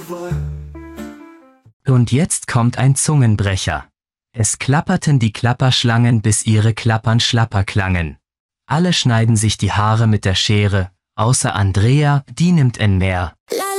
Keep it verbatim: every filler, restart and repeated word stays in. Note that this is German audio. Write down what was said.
Und jetzt kommt ein Zungenbrecher. Es klapperten die Klapperschlangen, bis ihre Klappern schlapper klangen. Alle schneiden sich die Haare mit der Schere, außer Andrea, die nimmt ein mehr.